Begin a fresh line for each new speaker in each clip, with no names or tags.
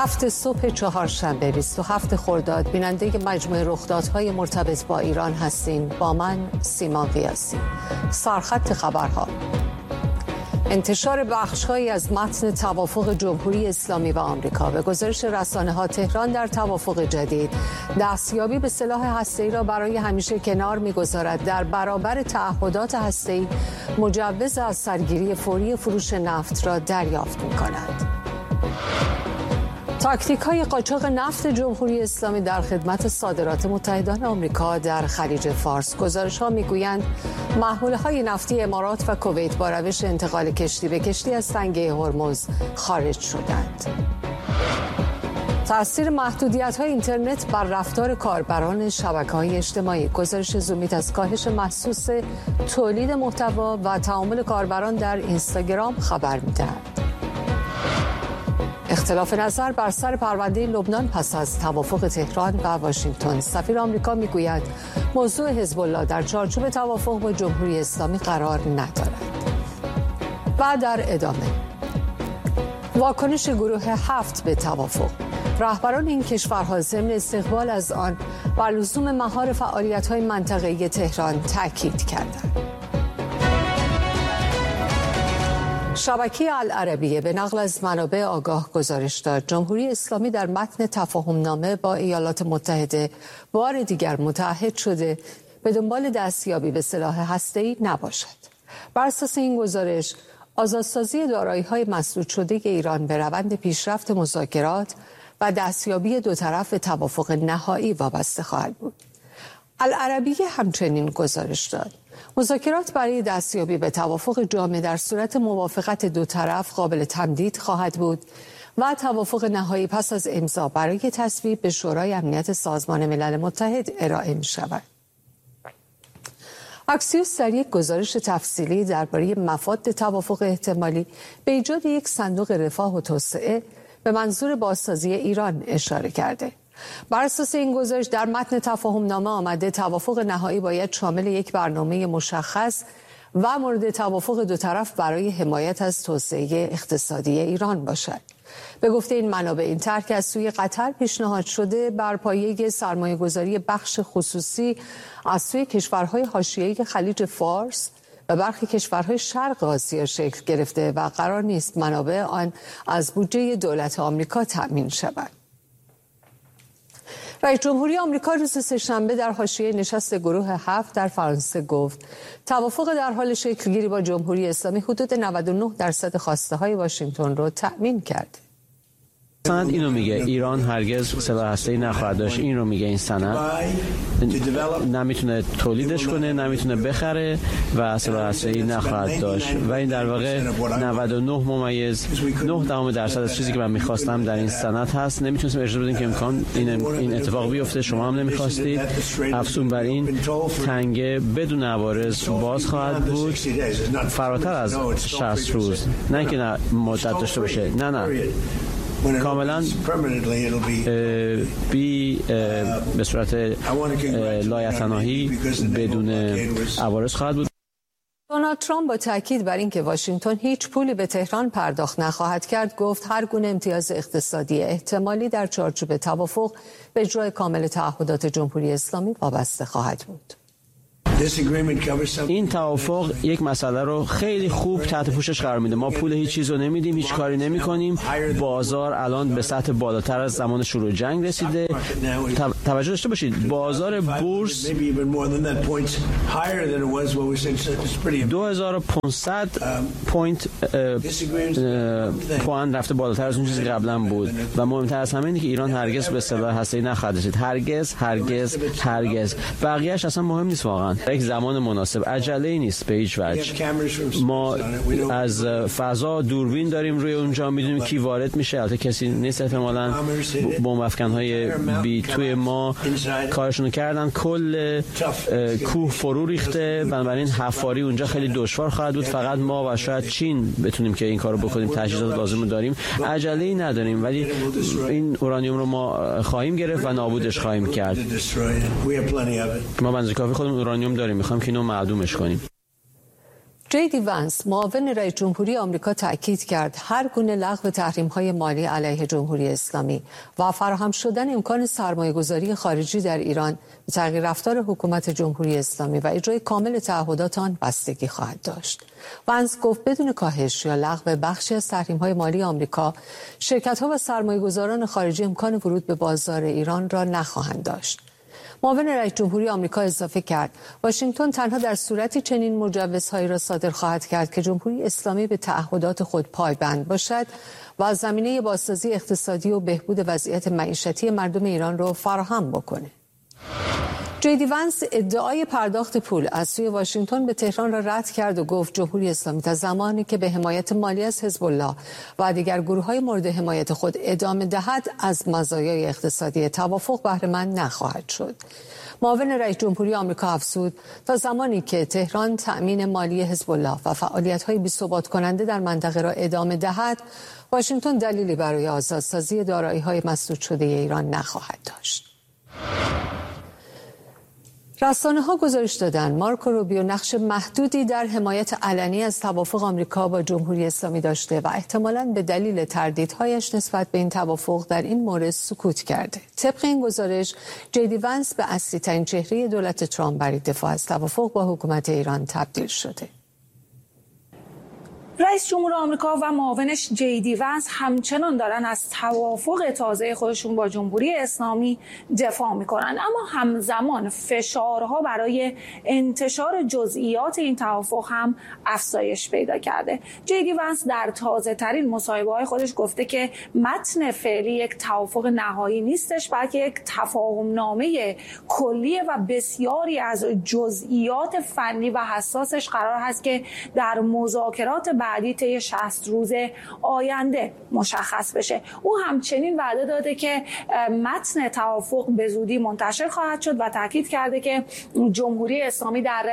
7 صبح چهارشنبه 27 خرداد بیننده مجموعه رخدادهای مرتبط با ایران هستین. با من سیمان قیاسی. سرخط خبرها: انتشار بخش‌هایی از متن توافق جمهوری اسلامی و آمریکا. به گزارش رسانه‌ها تهران در توافق جدید دستیابی به سلاح هسته‌ای را برای همیشه کنار می‌گذارد. در برابر تعهدات هسته‌ای مجوز از سرگیری فوری فروش نفت را دریافت می‌کند. تاکتیک‌های قاچاق نفت جمهوری اسلامی در خدمت صادرات متحدان آمریکا در خلیج فارس. گزارش‌ها می‌گویند محموله‌های نفتی امارات و کویت با روش انتقال کشتی به کشتی از تنگه هرمز خارج شدند. تأثیر محدودیت‌های اینترنت بر رفتار کاربران شبکه‌های اجتماعی. گزارش زومیت از کاهش محسوس تولید محتوا و تعامل کاربران در اینستاگرام خبر می‌دهد. اختلاف نظر بر سر پرونده لبنان پس از توافق تهران و واشنگتن. سفیر آمریکا میگوید موضوع حزب الله در چارچوب توافق با جمهوری اسلامی قرار ندارد. و در ادامه واکنش گروه 7 به توافق. رهبران این کشورها ضمن استقبال از آن و لزوم مهار فعالیت‌های منطقه‌ای تهران تاکید کردند. شبکه العربیه به نقل از منابع آگاه گزارش داد جمهوری اسلامی در متن تفاهم‌نامه با ایالات متحده بار دیگر متعهد شده به دنبال دستیابی به سلاح هسته‌ای نباشد. بر اساس این گزارش آزادسازی دارایی‌های مسدود شده ایران به روند پیشرفت مذاکرات و دستیابی دو طرف به توافق نهایی وابسته خواهد بود. العربیه همچنین گزارش داد مذاکرات برای دستیابی به توافق جامع در صورت موافقت دو طرف قابل تمدید خواهد بود و توافق نهایی پس از امضا برای تصویب به شورای امنیت سازمان ملل متحد ارائه می شود. اکسیوس در یک گزارش تفصیلی درباره مفاد توافق احتمالی به ایجاد یک صندوق رفاه و توسعه به منظور بازسازی ایران اشاره کرده. بر اساس این گزارش در متن تفاهم‌نامه آمده توافق نهایی باید شامل یک برنامه مشخص و مورد توافق دو طرف برای حمایت از توسعه اقتصادی ایران باشد. به گفته این منابع این طرح که از سوی قطر پیشنهاد شده بر پایه سرمایه‌گذاری بخش خصوصی از سوی کشورهای حاشیه‌ای خلیج فارس و برخی کشورهای شرق آسیا شکل گرفته و قرار نیست منابع آن از بودجه دولت آمریکا تأمین شود. رئیس جمهوری آمریکا روز سه‌شنبه در حاشیه نشست گروه 7 در فرانسه گفت توافق در حال شکلگیری با جمهوری اسلامی حدود 99% خواسته‌های واشنگتن را تأمین کرد.
سند اینو میگه ایران هرگز سلاح هسته‌ای نخواهد داشت. این رو میگه این سند. نمیتونه تولیدش کنه، نمیتونه بخره و سلاح هسته‌ای نخواهد داشت. و این در واقع 99.9% از چیزی که من میخواستم در این سند هست. نمیتونستیم اجازه بدیم که امکان این اتفاق بیفته. شما هم نمیخواستید. افزون بر این تنگه بدون عوارض باز خواهد بود فراتر از 60 روز. نه که مدت داشته باشه. نه کاملا به صورت لایتناهی بدون عوارض خواهد بود.
دونالد ترامپ با تاکید بر اینکه واشنگتن هیچ پولی به تهران پرداخت نخواهد کرد گفت هر گونه امتیاز اقتصادی احتمالی در چارچوب توافق به اجرای کامل تعهدات جمهوری اسلامی وابسته خواهد بود.
این توافق یک مسئله رو خیلی خوب تحت پوشش قرار میده. ما پول هیچ چیز رو نمیدیم، هیچ کاری نمی کنیم. بازار الان به سطح بالاتر از زمان شروع جنگ رسیده. توجه داشته باشید بازار بورس 2500 پوان رفته بالاتر از اون چیزی که قبلا بود و مهمتر از همه اینه که ایران هرگز به سلاح هسته‌ای نخواهد رسید. هرگز. بقیه‌اش اصلا مهم نیست واقعا. یک زمان مناسب، عجله‌ای نیست به هیچ وجه. ما از فضا دوربین داریم روی اونجا، میدونیم کی وارد میشه. البته کسی نیست احتمالاً. بمب افکن‌های بی توی ما کارشون کردن، کل کوه فرو ریخته، بنابراین حفاری اونجا خیلی دشوار خواهد بود. فقط ما و شاید چین بتونیم که این کارو بکنیم. تجهیزات لازم رو داریم، عجله‌ای نداریم، ولی این اورانیوم رو ما خواهیم گرفت و نابودش خواهیم کرد. ما بنز کافی خودمون اورانیوم داریم، میخوایم که اینو معدومش کنیم.
جی دی ونس معاون رئیس جمهوری آمریکا تاکید کرد هر گونه لغو تحریم‌های مالی علیه جمهوری اسلامی و فراهم شدن امکان سرمایه‌گذاری خارجی در ایران به تغییر رفتار حکومت جمهوری اسلامی و اجرای کامل تعهدات آن بستگی خواهد داشت. ونس گفت بدون کاهش یا لغو بخشی از تحریم‌های مالی آمریکا، شرکت‌ها و سرمایه‌گذاران خارجی امکان ورود به بازار ایران را نخواهند داشت. معاون رئیس جمهوری آمریکا اضافه کرد واشنگتن تنها در صورتی چنین مجوزهایی را صادر خواهد کرد که جمهوری اسلامی به تعهدات خود پایبند باشد و زمینه بازسازی اقتصادی و بهبود وضعیت معیشتی مردم ایران را فراهم بکنه. جی دی ونس ادعای پرداخت پول از سوی واشنگتن به تهران را رد کرد و گفت جمهوری اسلامی تا زمانی که به حمایت مالی از حزب الله و دیگر گروه‌های مورد حمایت خود ادامه دهد از مزایای اقتصادی توافق بهره مند نخواهد شد. معاون رئیس جمهوری آمریکا افزود تا زمانی که تهران تأمین مالی حزب الله و فعالیت‌های بی‌ثبات کننده در منطقه را ادامه دهد، واشنگتن دلیلی برای آزادسازی دارایی‌های مسدود شده ایران نخواهد داشت. رسانه‌ها گزارش دادند مارکو روبیو نقش محدودی در حمایت علنی از توافق آمریکا با جمهوری اسلامی داشته و احتمالاً به دلیل تردیدهایش نسبت به این توافق در این مورد سکوت کرده. طبق این گزارش، جی دی ونس به اصلی‌ترین چهره دولت ترامپ برای دفاع از توافق با حکومت ایران تبدیل شده.
رئیس جمهور آمریکا و معاونش جی دی ونس همچنان دارن از توافق تازه خودشون با جمهوری اسلامی دفاع میکنن، اما همزمان فشارها برای انتشار جزئیات این توافق هم افزایش پیدا کرده. جی دی ونس در تازه ترین مصاحبه‌های خودش گفته که متن فعلی یک توافق نهایی نیستش، بلکه یک تفاهم نامه کلیه و بسیاری از جزئیات فنی و حساسش قرار هست که در مذاکرات بعدی طی 60 روز آینده مشخص بشه. او همچنین وعده داده که متن توافق به زودی منتشر خواهد شد و تاکید کرده که جمهوری اسلامی در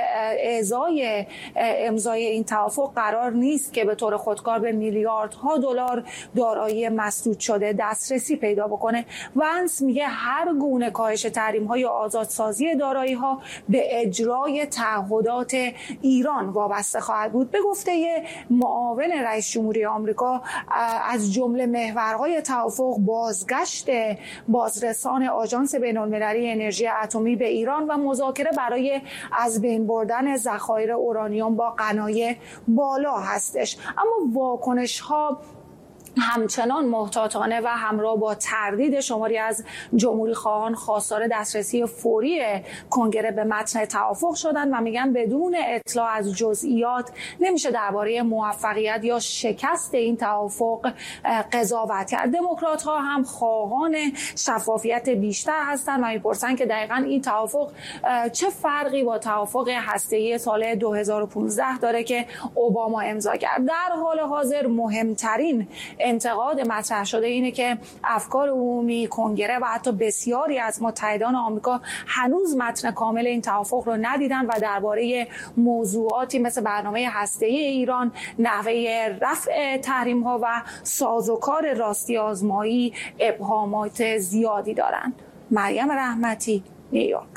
امضای این توافق قرار نیست که به طور خودکار به میلیاردها دلار دارایی مسدود شده دسترسی پیدا بکنه. ونس میگه هر گونه کاهش تحریم‌ها یا آزادسازی دارایی‌ها به اجرای تعهدات ایران وابسته خواهد بود. به گفته معاون رئیس جمهوری آمریکا، از جمله محورهای توافق بازگشت بازرسان آژانس بین‌المللی انرژی اتمی به ایران و مذاکره برای از بین بردن ذخایر اورانیوم با غنای بالا هستش. اما واکنش‌ها همچنان محتاطانه و همراه با تردید شماری از جمهوری خواهان خواستار دسترسی فوری کنگره به متن توافق شدند و میگن بدون اطلاع از جزئیات نمیشه درباره موفقیت یا شکست این توافق قضاوت کرد. دموکرات ها هم خواهان شفافیت بیشتر هستند و میپرسن که دقیقاً این توافق چه فرقی با توافق هسته‌ای سال 2015 داره که اوباما امضا کرد. در حال حاضر مهمترین انتقاد مطرح شده اینه که افکار عمومی، کنگره و حتی بسیاری از متحدان آمریکا هنوز متن کامل این توافق رو ندیدن و درباره موضوعاتی مثل برنامه هسته‌ای ایران، نحوه رفع تحریم‌ها و سازوکار راستی آزمایی ابهامات زیادی دارند. مریم رحمتی، نیویورک.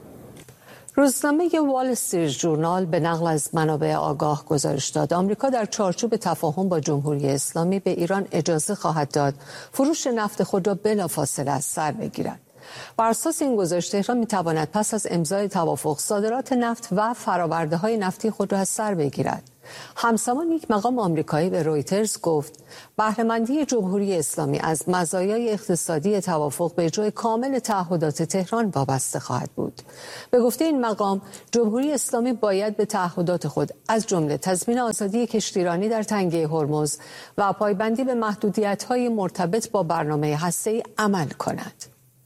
روزنامه وال استریت ژورنال به نقل از منابع آگاه گزارش داد آمریکا در چارچوب تفاهم با جمهوری اسلامی به ایران اجازه خواهد داد فروش نفت خود را بلافاصله از سر بگیرد. بر اساس این گزارش تهران می‌تواند پس از امضای توافق صادرات نفت و فرآورده‌های نفتی خود را از سر بگیرد. همزمان یک مقام آمریکایی به رویترز گفت بهره‌مندی جمهوری اسلامی از مزایای اقتصادی توافق به اجرای کامل تعهدات تهران وابسته خواهد بود. به گفته این مقام، جمهوری اسلامی باید به تعهدات خود از جمله تضمین آزادی کشتیرانی در تنگه هرمز و پایبندی به محدودیت‌های مرتبط با برنامه هسته‌ای عمل کند.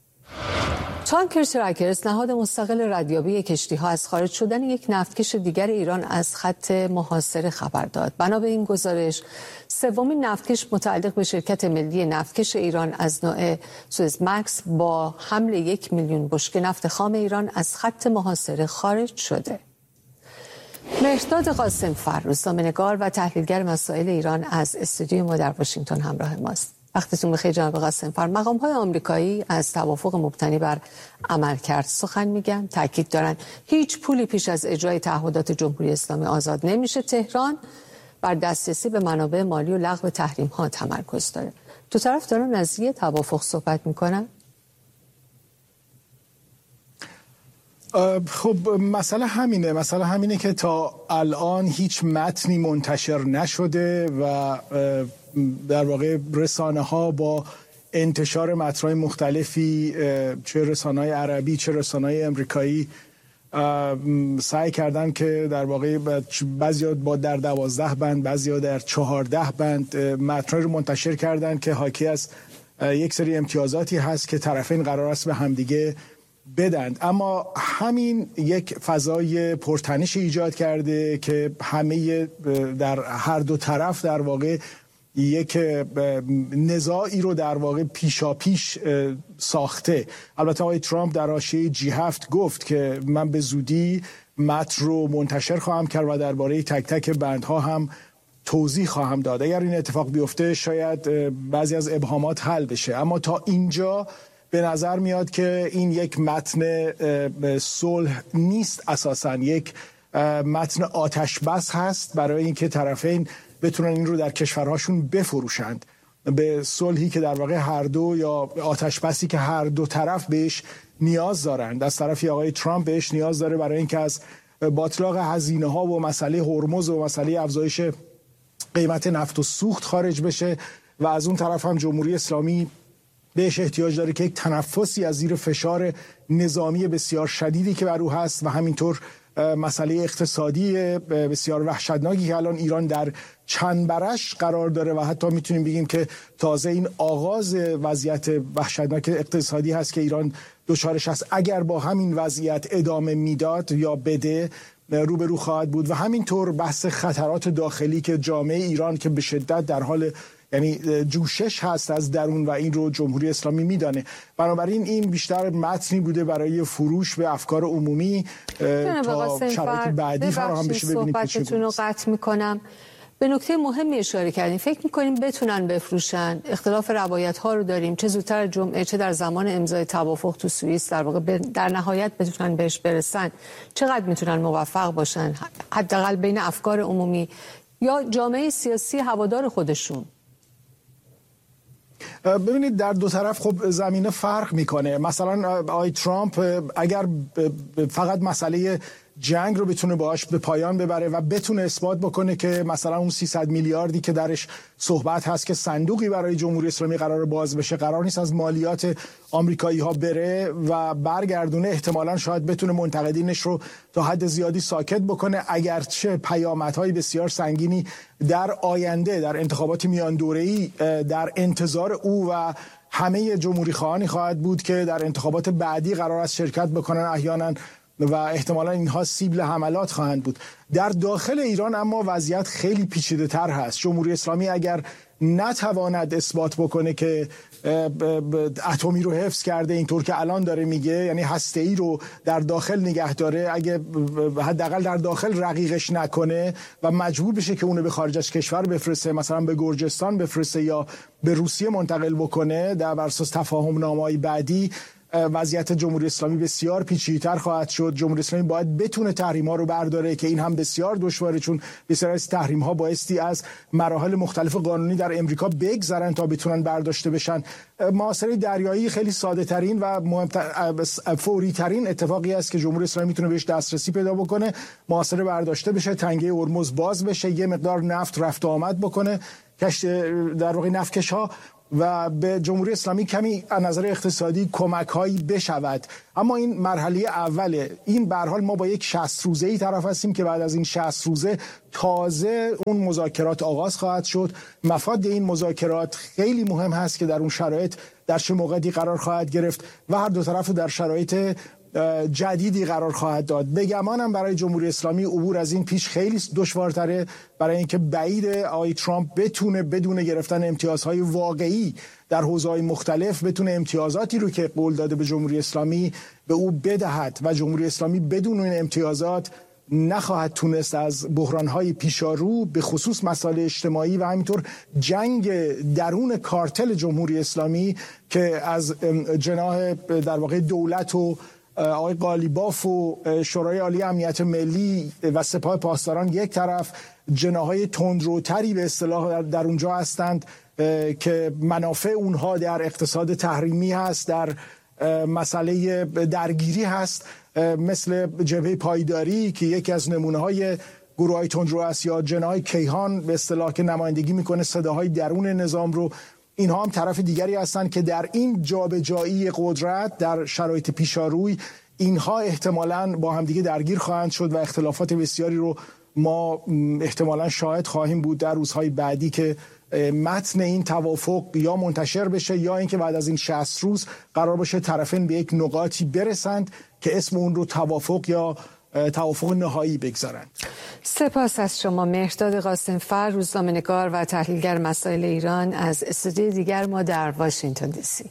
تانکر ترکرز، نهاد مستقل ردیابی کشتی‌ها، از خارج شدن یک نفتکش دیگر ایران از خط محاصره خبر داد. بنا به این گزارش، سومین نفتکش متعلق به شرکت ملی نفتکش ایران از نوع سوئزمکس با حمل 1 میلیون بشکه نفت خام ایران از خط محاصره خارج شده. مهرداد قاسم‌فر، روزنامه‌نگار و تحلیلگر مسائل ایران، از استودیوی ما در واشنگتن همراه ماست. وقتتون بخیر جناب قاسم‌فر. مقام‌های آمریکایی از توافق مبتنی بر عملکرد سخن میگن، تاکید دارن هیچ پولی پیش از اجرای تعهدات جمهوری اسلامی آزاد نمیشه. تهران بر دسترسی به منابع مالی و لغو تحریم‌ها تمرکز داره. دو طرف دارن از یه توافق صحبت میکنن.
خب مسئله همینه که تا الان هیچ متنی منتشر نشده و در واقع رسانه ها با انتشار متن‌های مختلفی، چه رسانه‌های عربی چه رسانه‌های امریکایی، سعی کردن که در واقع بعضیا با در 12 بند بعضیا در 14 بند متن‌ها رو منتشر کردن که حاکی از یک سری امتیازاتی هست که طرفین قرار است به همدیگه بدند. اما همین یک فضای پرتنش ایجاد کرده که همه در هر دو طرف در واقع یک نزاعی رو در واقع پیشاپیش ساخته. البته آقای ترامپ در حاشیه G7 گفت که من به زودی متن رو منتشر خواهم کرد و درباره تک تک بندها هم توضیح خواهم داد. اگر این اتفاق بیفته شاید بعضی از ابهامات حل بشه، اما تا اینجا به نظر میاد که این یک متن صلح نیست، اساساً یک متن آتش بس هست برای اینکه طرفین بتونن این رو در کشورهاشون بفروشند به صلحی که در واقع هر دو، یا آتش بسی که هر دو طرف بهش نیاز دارند. از طرفی آقای ترامپ بهش نیاز داره برای اینکه از باطلاق هزینه ها و مسئله هرمز و مسئله افزایش قیمت نفت و سوخت خارج بشه، و از اون طرف هم جمهوری اسلامی بهش احتیاج داره که یک تنفسی از زیر فشار نظامی بسیار شدیدی که بر او هست و همینطور مسئله اقتصادی بسیار وحشتناکی که الان ایران در چنبرش قرار داره و حتی میتونیم بگیم که تازه این آغاز وضعیت وحشتناک اقتصادی هست که ایران دچارش هست. اگر با همین وضعیت ادامه میداد یا بده روبرو خواهد بود، و همینطور بحث خطرات داخلی که جامعه ایران که به شدت در حال جوشش هست از درون و این رو جمهوری اسلامی میدانه. بنابراین این بیشتر متنی بوده برای فروش به افکار عمومی تا شرایط بعدی فراهم بشه. ببینید که
صحبتتون رو قطع میکنم. به نکته مهمی اشاره کردیم. فکر میکنیم بتونن بفروشن؟ اختلاف روایت ها رو داریم، چه زودتر جمعه چه در زمان امضای توافق تو سوئیس در واقع در نهایت بتونن بهش برسن. چقدر میتونن موفق باشن حداقل بین افکار عمومی یا جامعه سیاسی هوادار خودشون؟
ببینید در دو طرف خب زمینه فرق میکنه. مثلا آقای ترامپ اگر فقط مسئله جنگ رو بتونه باهاش به پایان ببره و بتونه اثبات بکنه که مثلا اون 300 میلیاردی که درش صحبت هست که صندوقی برای جمهوری اسلامی قرار باز بشه، قرار نیست از مالیات آمریکایی ها بره و برگردونه، احتمالاً شاید بتونه منتقدینش رو تا حد زیادی ساکت بکنه، اگرچه پیامدهای بسیار سنگینی در آینده در انتخابات میان دوره‌ای در انتظار او و همه جمهوری خواهانی خواهد بود که در انتخابات بعدی قرار است شرکت بکنن احیانا، و احتمالا اینها سیبل حملات خواهند بود. در داخل ایران اما وضعیت خیلی پیچیده تر هست. جمهوری اسلامی اگر نتواند اثبات بکنه که اتمی رو حفظ کرده اینطور که الان داره میگه، یعنی هسته‌ای رو در داخل نگه داره، اگه حداقل در داخل رقیقش نکنه و مجبور بشه که اونو به خارج از کشور بفرسته، مثلا به گرجستان بفرسته یا به روسیه منتقل بکنه در بر اساس تفاهم نامه‌های بعدی، وضعیت جمهوری اسلامی بسیار پیچیده‌تر خواهد شد. جمهوری اسلامی باید بتونه تحریم‌ها رو برداره که این هم بسیار دشواره، چون بسیار از تحریم‌ها بایستی از مراحل مختلف قانونی در امریکا بگذرن تا بتونن برداشته بشن. محاصره دریایی خیلی ساده‌ترین و فوری‌ترین اتفاقی است که جمهوری اسلامی میتونه بهش دسترسی پیدا بکنه. محاصره برداشته بشه، تنگه هرمز باز بشه، یه مقدار نفت رفت و آمد بکنه، در واقع نفتکش‌ها، و به جمهوری اسلامی کمی از نظر اقتصادی کمک‌هایی بشود. اما این مرحله اوله. این به هر حال ما با یک 60 روزه‌ای طرف هستیم که بعد از این 60 روزه تازه اون مذاکرات آغاز خواهد شد. مفاد این مذاکرات خیلی مهم هست که در اون شرایط در چه موقعی قرار خواهد گرفت و هر دو طرف در شرایط جدیدی قرار خواهد داد. به گمانم برای جمهوری اسلامی عبور از این پیش خیلی دشوارتره، برای اینکه بعید آقای ترامپ بتونه بدون گرفتن امتیازهای واقعی در حوزه‌های مختلف بتونه امتیازاتی رو که قول داده به جمهوری اسلامی به او بدهد و جمهوری اسلامی بدون این امتیازات نخواهد تونست از بحران‌های پیشارو به خصوص مسائل اجتماعی و همینطور جنگ درون کارتل جمهوری اسلامی که از جناح در واقع دولت و آقای قالیباف و شورای عالی امنیت ملی و سپاه پاسداران یک طرف، جناح‌های تندروتری به اصطلاح در اونجا هستند که منافع اونها در اقتصاد تحریمی هست، در مسئله درگیری هست، مثل جبهه پایداری که یکی از نمونه‌های گروه‌های تندرو است، یا جناح کیهان به اصطلاح که نمایندگی میکنه صداهای درون نظام رو. اینها هم طرف دیگری هستند که در این جابجایی قدرت در شرایط پیشاروی اینها احتمالاً با همدیگه درگیر خواهند شد و اختلافات بسیاری رو ما احتمالاً شاهد خواهیم بود در روزهای بعدی که متن این توافق یا منتشر بشه یا اینکه بعد از این 60 روز قرار باشه طرفین به یک نقاطی برسند که اسم اون رو توافق یا توافق نهایی بگذارند.
سپاس از شما مهرداد قاسم‌فر، روزنامه‌نگار و تحلیلگر مسائل ایران از استودیوی دیگر ما در واشنگتن دی سی.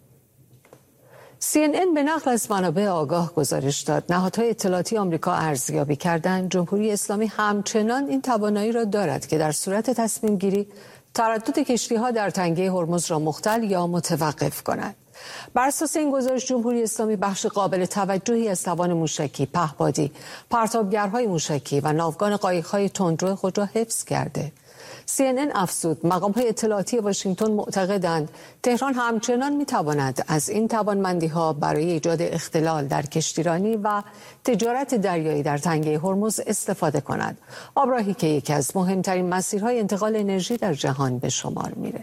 CNN به نقل از منابع آگاه گزارش داد نهادهای اطلاعاتی آمریکا ارزیابی کردند جمهوری اسلامی همچنان این توانایی را دارد که در صورت تصمیم گیری تردد کشتی‌ها در تنگه هرمز را مختل یا متوقف کند. بر اساس این گزارش جمهوری اسلامی بخش قابل توجهی از توان موشکی، پهپادی، پرتابگرهای موشکی و ناوگان قایق‌های تندرو خود را حفظ کرده. CNN افزود مقام‌های اطلاعاتی واشنگتن معتقدند تهران همچنان می‌تواند از این توانمندی‌ها برای ایجاد اختلال در کشتیرانی و تجارت دریایی در تنگه هرمز استفاده کند. آبراهی که یکی از مهمترین مسیرهای انتقال انرژی در جهان به شمار میره.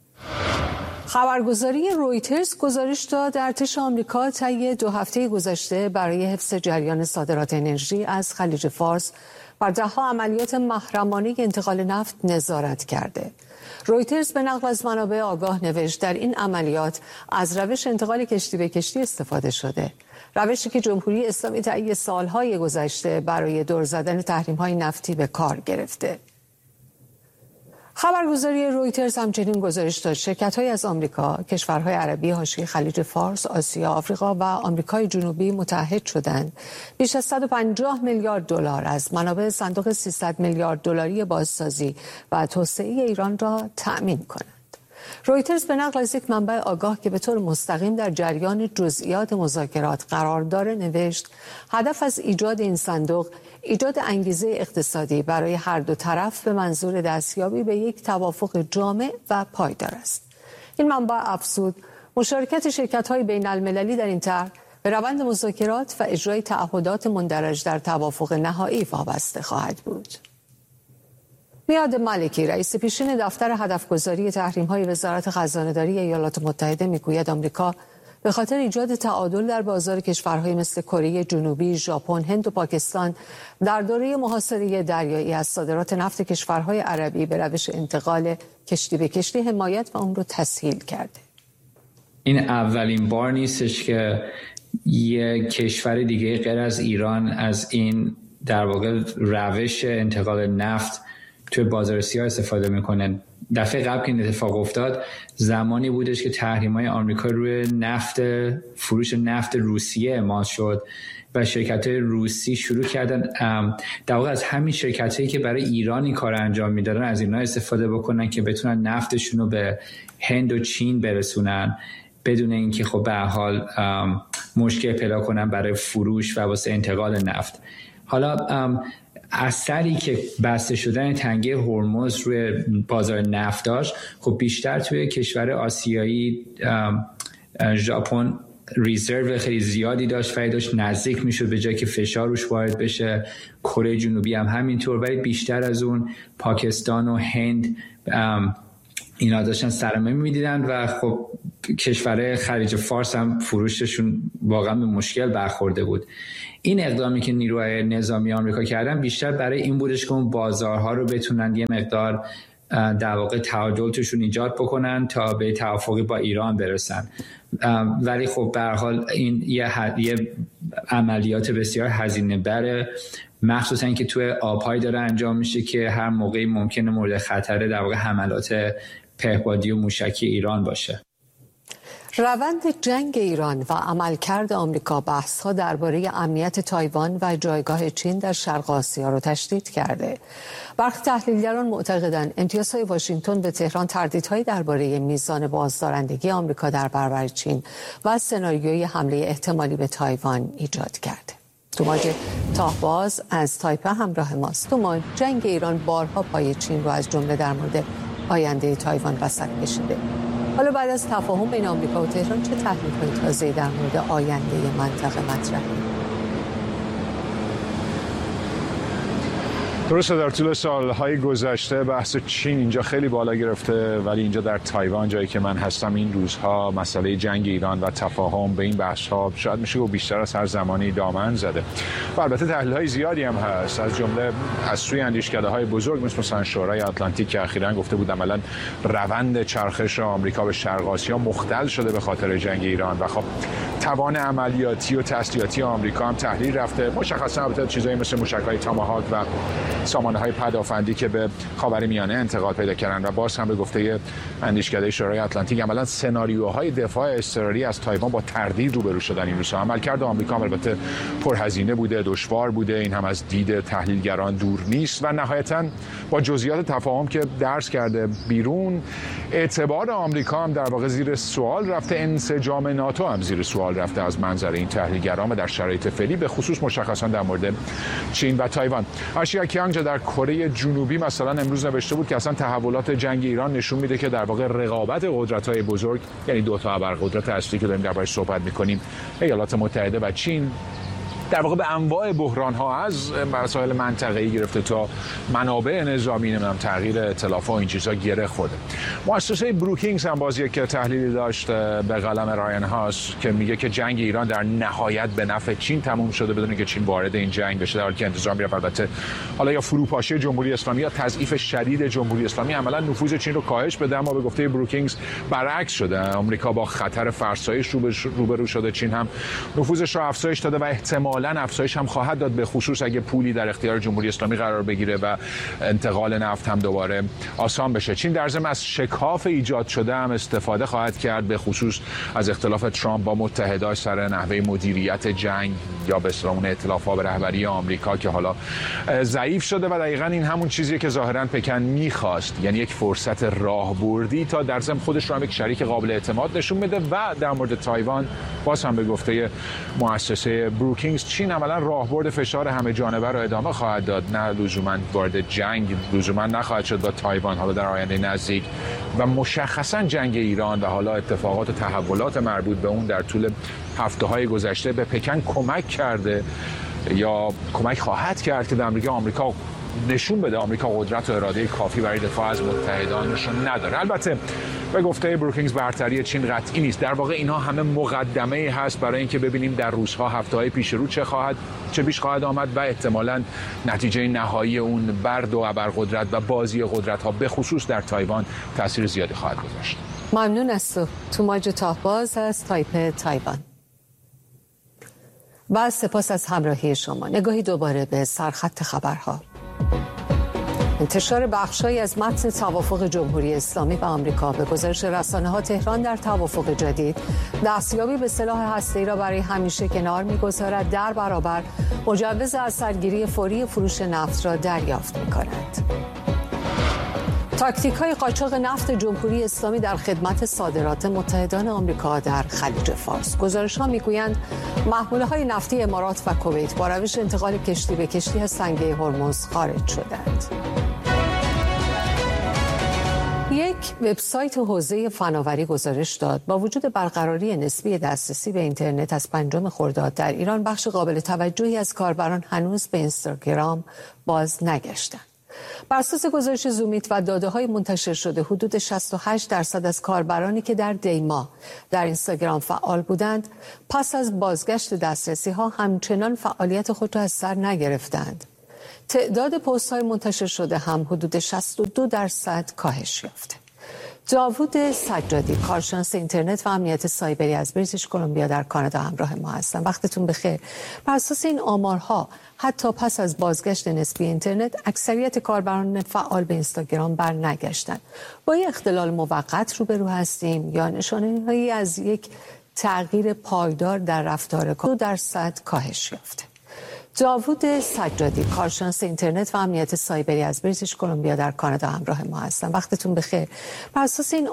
خبرگزاری رویترز گزارش داد ارتش آمریکا طی 2 هفته گذشته برای حفظ جریان صادرات انرژی از خلیج فارس بر 10 عملیات محرمانه انتقال نفت نظارت کرده. رویترز به نقل از منابع آگاه نوشت در این عملیات از روش انتقال کشتی به کشتی استفاده شده. روشی که جمهوری اسلامی طی سالهای گذشته برای دور زدن تحریم‌های نفتی به کار گرفته. خبرگزاری رویترز همچنین گزارش داد شرکت‌های از آمریکا، کشورهای عربی حاشیه خلیج فارس، آسیا، آفریقا و آمریکای جنوبی متحد شدند بیش از 150 میلیارد دلار از منابع صندوق 300 میلیارد دلاری بازسازی و توسعه ایران را تأمین کنند. رویترز به نقل از یک منبع آگاه که به طور مستقیم در جریان جزئیات مذاکرات قرار داره نوشت هدف از ایجاد این صندوق ایجاد انگیزه اقتصادی برای هر دو طرف به منظور دستیابی به یک توافق جامع و پایدار است. این منبع افزود مشارکت شرکت‌های بین‌المللی در این طرح به روند مذاکرات و اجرای تعهدات مندرج در توافق نهایی وابسته خواهد بود. میاد مالکی رئیس پیشین دفتر هدفگذاری تحریم‌های وزارت خزانه‌داری ایالات متحده میگوید آمریکا به خاطر ایجاد تعادل در بازار کشورهای مثل کره جنوبی، ژاپن، هند و پاکستان در دوره محاصره دریایی از صادرات نفت کشورهای عربی به روش انتقال کشتی به کشتی حمایت و اون رو تسهیل کرده.
این اولین بار نیستش که یک کشور دیگه غیر از ایران از این در واقع روش انتقال نفت توی بازار سیاه استفاده میکنن. دفعه قبل که این اتفاق افتاد زمانی بودش که تحریم‌های آمریکا روی فروش نفت روسیه اعمال شد و شرکت‌های روسی شروع کردن در واقع از همین شرکت‌هایی که برای ایران این کار انجام میدادن از اینا استفاده بکنن که بتونن نفتشون رو به هند و چین برسونن بدون اینکه خب به هر حال مشکل پیدا کنن برای فروش و واسه انتقال نفت. حالا اثری که بسته شدن تنگه هرمز روی بازار نفت داشت خب بیشتر توی کشور آسیایی، ژاپن ریزرو خیلی زیادی داشت و داشت نزدیک میشد به جایی که فشار روش وارد بشه. کره جنوبی هم همینطور، ولی بیشتر از اون پاکستان و هند اینا داشتن سرمایه میدیدن و خب کشورهای خلیج فارس هم فروششون واقعا به مشکل برخورده بود. این اقدامی که نیروهای نظامی آمریکا کردن بیشتر برای این بودش که اون بازارها رو بتونن یه مقدار در واقع تعادل توشون ایجاد بکنن تا به توافقی با ایران برسن. ولی خب به هر حال این یه عملیات بسیار هزینه بره، مخصوصا اینکه توی آب‌های داره انجام میشه که هر موقعی ممکنه مورد خطر در واقع حملات پهپادی و موشکی ایران باشه.
روند جنگ ایران و عملکرد آمریکا بحث‌ها درباره امنیت تایوان و جایگاه چین در شرق آسیا را تشدید کرده. برخی تحلیلگران معتقدند امتیازهای واشنگتن به تهران تردیدهایی درباره میزان بازدارندگی آمریکا در برابر چین و سناریوی حمله احتمالی به تایوان ایجاد کرده. توماج تاهباز از تایپه همراه ماست. توماج، جنگ ایران بارها پای چین رو از جمله در مورد آینده تایوان وسط کشیده. حالا بعد از تفاهم بین آمریکا و تهران چه تحلیل‌های تازه‌ای در مورد آینده منطقه مطرحه؟
درسته، در طول سالهای گذشته بحث چین اینجا خیلی بالا گرفته، ولی اینجا در تایوان، جایی که من هستم، این روزها مسئله جنگ ایران و تفاهم به این بحث‌ها شاید میشه گفت بیشتر از هر زمانی دامن زده. و البته تحلیل‌های زیادی هم هست، از جمله از سوی اندیشکده‌های بزرگ مثلا شورای آتلانتیک که اخیراً گفته بود عملاً روند چرخش آمریکا به شرق آسیا مختل شده به خاطر جنگ ایران و خب توان عملیاتی و تسلیحاتی آمریکا هم تحلیل رفته. مشخصاً البته چیزایی مثل موشک‌های تاماهاک و سامانه‌های پدافندی که به خاورمیانه انتقال پیدا کردن و باز هم به گفته اندیشکده شورای آتلانتیک عملاً سناریوهای دفاع اضطراری از تایوان با تردید روبرو شدن. این روزها عملکرد آمریکا البته پرهزینه بوده، دشوار بوده، این هم از دید تحلیلگران دور نیست و نهایتاً با جزئیات تفاهم که درس کرده بیرون، اعتبار آمریکا هم در واقع زیر سوال رفته، انسجام ناتو هم زیر سوال رفته از منظر این تحلیلگران و در شرایط فعلی به خصوص مشخصاً در مورد چین و تایوان. آشیا کیانگ در کره جنوبی مثلا امروز نوشته بود که اصلا تحولات جنگ ایران نشون میده که در واقع رقابت قدرت‌های بزرگ، یعنی دو تا ابرقدرت اصلی که داریم دربارش صحبت می‌کنیم، ایالات متحده و چین، در واقع به انواع بحران‌ها از مسائل منطقه‌ای گرفته تا منابع نظامی، نمیدونم تغییر ائتلاف‌ها و این چیزا گره خورده. مؤسسه بروکینگز هم بازی که تحلیلی داشت به قلم رایان هاس که میگه که جنگ ایران در نهایت به نفع چین تموم شده بدون که چین وارد این جنگ بشه، در حالی که انتظار می‌رفت البته حالا یا فروپاشی جمهوری اسلامی یا تضعیف شدید جمهوری اسلامی عملاً نفوذ چین رو کاهش بده، اما به گفته بروکینگز برعکس شده. آمریکا با خطر فرسایش روبرو شده، چین هم نفوذش رو افزایش داده و احتمالاً افزایش هم خواهد داد، به خصوص اگه پولی در اختیار جمهوری اسلامی قرار بگیره و انتقال نفت هم دوباره آسان بشه. چین در ضمن از شکاف ایجاد شده هم استفاده خواهد کرد، به خصوص از اختلاف ترامپ با متحداش سر نحوه مدیریت جنگ یا به اصطلاح اون ائتلاف‌ها به رهبری آمریکا که حالا ضعیف شده و دقیقاً این همون چیزیه که ظاهراً پکن می‌خواست، یعنی یک فرصت راهبردی تا در ضمن خودش رو هم یک شریک قابل اعتماد نشون بده. و در مورد تایوان باز هم به گفته مؤسسه بروکینگز، چین عملاً راهبرد فشار همه جانبه رو ادامه خواهد داد، نه لزوماً وارد جنگ لزوماً نخواهد شد با تایوان حالا در آینده نزدیک. و مشخصاً جنگ ایران و حالا اتفاقات و تحولات مربوط به اون در طول هفته‌های گذشته به پکن کمک کرده یا کمک خواهد کرد که در آمریکا نشون بده آمریکا قدرت و اراده کافی برای دفاع از متحدانشون نداره. البته به گفته بروکینگز برتری چین قطعی نیست. در واقع اینها همه مقدمه هست برای اینکه ببینیم در روزها، هفته‌های پیش رو چه پیش خواهد آمد و احتمالاً نتیجه نهایی اون بر دو ابرقدرت و بازی قدرت‌ها به خصوص در تایوان تاثیر زیادی خواهد گذاشت.
ممنون از تو. توماج تاهباز از تایپه تایوان. و سپاس از همراهی شما. نگاهی دوباره به سرخط خبرها. انتشار بخش‌هایی از متن توافق جمهوری اسلامی و آمریکا به گزارش رسانه‌ها تهران در توافق جدید دستیابی به سلاح هسته‌ای را برای همیشه کنار می‌گذارد، در برابر مجوز اثرگیری فوری فروش نفت را دریافت می‌کند. تاکتیک‌های قاچاق نفت جمهوری اسلامی در خدمت صادرات متحدان آمریکا در خلیج فارس. گزارش‌ها می‌گویند محموله‌های نفتی امارات و کویت با روش انتقال کشتی به کشتی از سنگه هرمز خارج شدند. یک وبسایت حوزه فناوری گزارش داد با وجود برقراری نسبی دسترسی به اینترنت از 5 خرداد در ایران بخش قابل توجهی از کاربران هنوز به اینستاگرام باز نگشتند. بر اساس گزارش زومیت و داده‌های منتشر شده، حدود 68% از کاربرانی که در دی‌ماه در اینستاگرام فعال بودند، پس از بازگشت دسترسی‌ها همچنان فعالیت خود را از سر نگرفتند. تعداد پست‌های منتشر شده هم حدود 62% کاهش یافته. داوود سجادی، کارشناس اینترنت و امنیت سایبری از بریتیش کلمبیا در کانادا همراه ما هستند. وقتتون بخیر. بر اساس این آمارها حتی پس از بازگشت نسبی اینترنت اکثریت کاربران فعال به اینستاگرام برنگشتند. با این اختلال موقت روبرو هستیم یا نشانه‌هایی از یک تغییر پایدار در رفتار 2% کاهش یافته؟ داوود سجادی، کارشناس اینترنت و امنیت سایبری از بریتیش کلمبیا در کانادا همراه ما هستند. وقتتون بخیر. بر اساس این